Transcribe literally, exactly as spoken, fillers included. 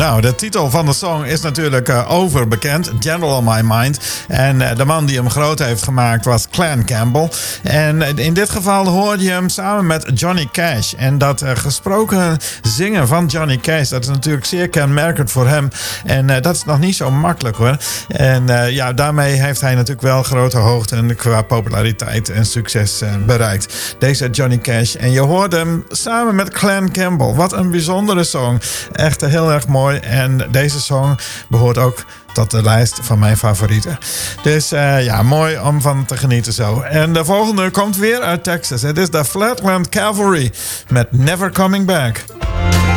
Nou, de titel van de song is natuurlijk uh, overbekend. General on My Mind. En uh, de man die hem groot heeft gemaakt was Clan Campbell. En uh, in dit geval hoorde je hem samen met Johnny Cash. En dat uh, gesproken zingen van Johnny Cash, dat is natuurlijk zeer kenmerkend voor hem. En uh, dat is nog niet zo makkelijk hoor. En uh, ja, daarmee heeft hij natuurlijk wel grote hoogten qua populariteit en succes uh, bereikt. Deze Johnny Cash. En je hoorde hem samen met Clan Campbell. Wat een bijzondere song. Echt heel erg mooi. En deze song behoort ook tot de lijst van mijn favorieten. Dus uh, ja, mooi om van te genieten zo. En de volgende komt weer uit Texas. Het is de Flatland Cavalry met Never Coming Back.